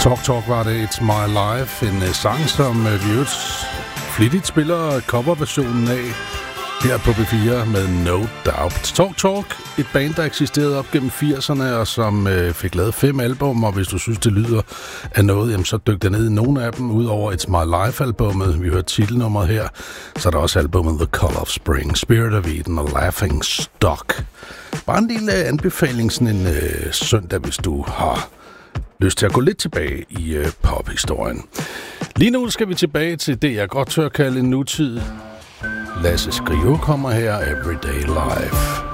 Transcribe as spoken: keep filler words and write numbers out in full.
Talk Talk var det, It's My Life, en uh, sang, som uh, vi jo flittigt spiller coverversionen af her på B fire med No Doubt. Talk Talk, et band, der eksisterede op gennem firserne, og som uh, fik lavet fem album, og hvis du synes, det lyder af noget, jamen, så dyk der ned i nogle af dem, udover It's My Life-albummet. Vi hørte titelnummeret her, så er der også albumet The Call of Spring, Spirit of Eden og Laughing Stock. Bare en lille anbefaling sådan en uh, søndag, hvis du har lyst til at gå lidt tilbage i øh, pophistorien. Lige nu skal vi tilbage til det, jeg godt tør kalde en nutid. Lasse Skrive kommer her, Everyday Life.